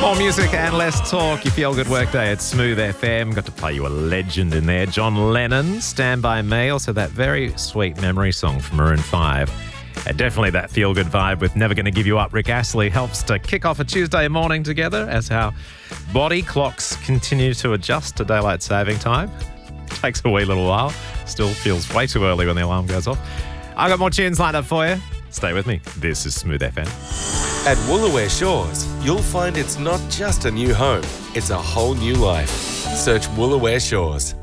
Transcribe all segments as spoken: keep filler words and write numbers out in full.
More music and less talk. You feel good workday at Smooth F M. Got to play you a legend in there. John Lennon, Stand By Me. Also that very sweet memory song from Maroon five. And definitely that feel-good vibe with Never Gonna Give You Up. Rick Astley helps to kick off a Tuesday morning together as our body clocks continue to adjust to daylight saving time. Takes a wee little while. Still feels way too early when the alarm goes off. I've got more tunes lined up for you. Stay with me. This is Smooth F M. At Woolooware Shores, you'll find it's not just a new home, it's a whole new life. Search Woolooware Shores.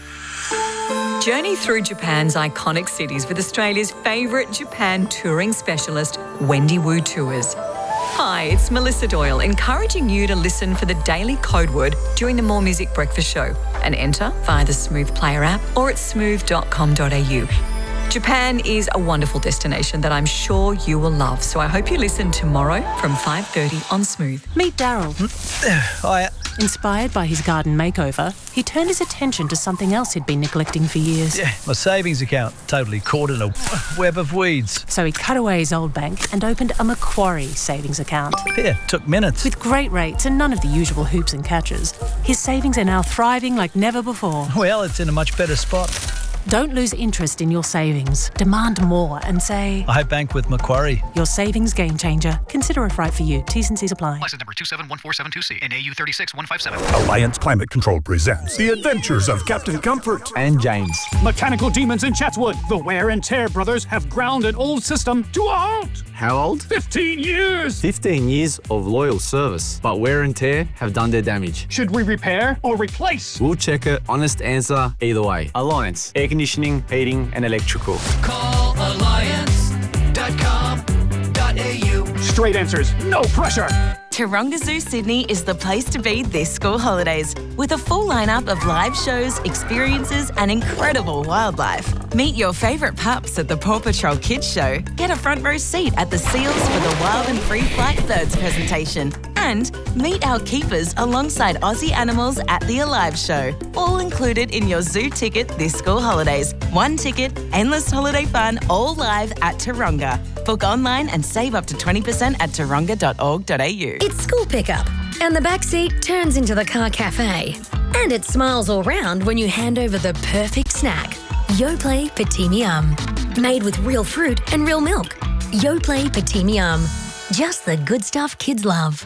Journey through Japan's iconic cities with Australia's favourite Japan touring specialist, Wendy Wu Tours. Hi, it's Melissa Doyle, encouraging you to listen for the daily code word during the More Music Breakfast Show and enter via the Smooth Player app or at smooth dot com dot a u. Japan is a wonderful destination that I'm sure you will love, so I hope you listen tomorrow from five thirty on Smooth. Meet Daryl. Hiya. Inspired by his garden makeover, he turned his attention to something else he'd been neglecting for years. Yeah, my savings account, totally caught in a web of weeds. So he cut away his old bank and opened a Macquarie savings account. Yeah, took minutes. With great rates and none of the usual hoops and catches, his savings are now thriving like never before. Well, it's in a much better spot. Don't lose interest in your savings. Demand more and say, I bank with Macquarie. Your savings game changer. Consider if right for you. T's and C's apply. License number two seven one four seven two C and A U three six one five seven. Alliance Climate Control presents The Adventures of Captain Comfort and James. Mechanical demons in Chatswood. The Wear and Tear brothers have ground an old system to a halt. How old? Fifteen years. Fifteen years of loyal service, but wear and tear have done their damage. Should we repair or replace? We'll check it. Honest answer either way. Alliance. Air conditioning, heating and electrical. Call alliance dot com dot a u. Straight answers, no pressure. Taronga Zoo Sydney is the place to be this school holidays with a full lineup of live shows, experiences and incredible wildlife. Meet your favourite pups at the Paw Patrol Kids Show. Get a front row seat at the Seals for the Wild and Free Flight Birds presentation. And meet our keepers alongside Aussie animals at the Alive Show. All included in your zoo ticket this school holidays. One ticket, endless holiday fun, all live at Taronga. Book online and save up to twenty percent at taronga dot org dot a u. It's school pickup, and the back seat turns into the car cafe. And it smiles all round when you hand over the perfect snack. Yoplait Petimium. Made with real fruit and real milk. Yoplait Petimium. Just the good stuff kids love.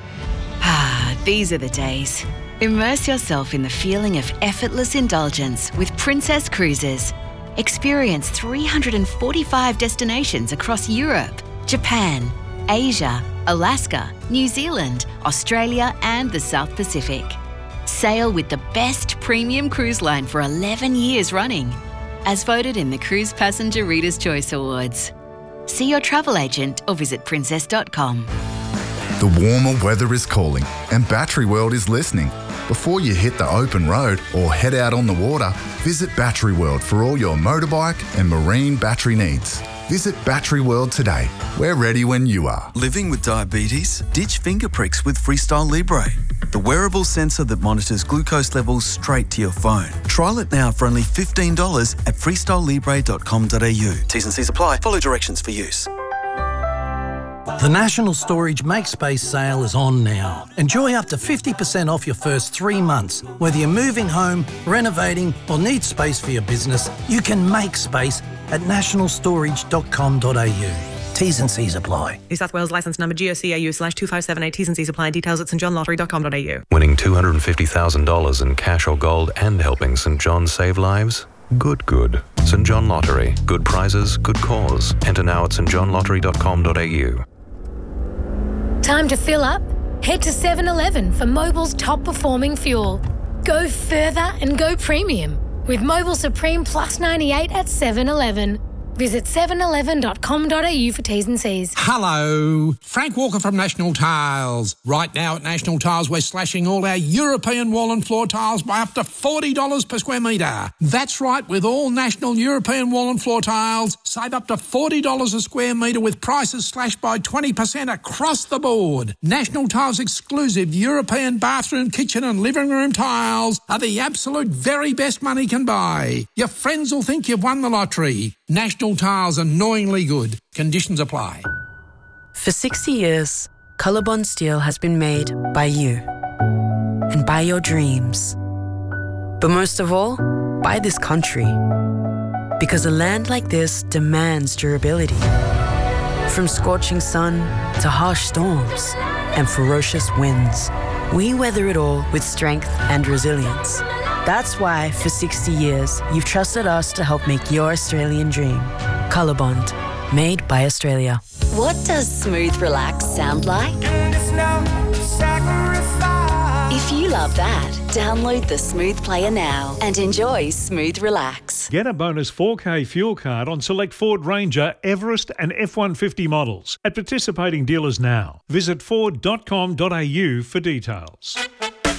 Ah, these are the days. Immerse yourself in the feeling of effortless indulgence with Princess Cruises. Experience three hundred forty-five destinations across Europe, Japan, Asia, Alaska, New Zealand, Australia and the South Pacific. Sail with the best premium cruise line for eleven years running, as voted in the Cruise Passenger Reader's Choice Awards. See your travel agent or visit princess dot com. The warmer weather is calling and Battery World is listening. Before you hit the open road or head out on the water, visit Battery World for all your motorbike and marine battery needs. Visit Battery World today. We're ready when you are. Living with diabetes? Ditch finger pricks with Freestyle Libre, the wearable sensor that monitors glucose levels straight to your phone. Trial it now for only fifteen dollars at freestyle libre dot com dot a u. T's and C's apply. Follow directions for use. The National Storage Make Space sale is on now. Enjoy up to fifty percent off your first three months. Whether you're moving home, renovating or need space for your business, you can make space at national storage dot com dot a u. T's and C's apply. New South Wales licence number G O C A U slash two five seven eight. T's and C's apply. Details at st john lottery dot com dot a u. Winning two hundred fifty thousand dollars in cash or gold and helping St John save lives? Good, good. St John Lottery. Good prizes, good cause. Enter now at st john lottery dot com dot a u. Time to fill up? Head to seven eleven for Mobil's top performing fuel. Go further and go premium with Mobil Supreme Plus ninety-eight at seven eleven. Visit seven eleven dot com dot a u for T's and C's. Hello, Frank Walker from National Tiles. Right now at National Tiles, we're slashing all our European wall and floor tiles by up to forty dollars per square metre. That's right, with all National European wall and floor tiles, save up to forty dollars a square metre with prices slashed by twenty percent across the board. National Tiles exclusive European bathroom, kitchen and living room tiles are the absolute very best money can buy. Your friends will think you've won the lottery. National Tiles, annoyingly good. Conditions apply. For sixty years, Colorbond steel has been made by you and by your dreams. But most of all, by this country. Because a land like this demands durability. From scorching sun to harsh storms and ferocious winds, we weather it all with strength and resilience. That's why, for sixty years, you've trusted us to help make your Australian dream. Colorbond, made by Australia. What does smooth relax sound like? If you love that, download the Smooth Player now and enjoy Smooth Relax. Get a bonus four K fuel card on select Ford Ranger, Everest and F one fifty models at participating dealers now. Visit ford dot com dot a u for details.